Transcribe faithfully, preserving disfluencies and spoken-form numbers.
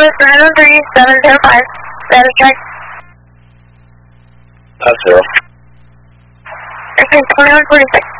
Louis nine one three seven zero five, status check. That's zero. Okay, twenty-one forty-six.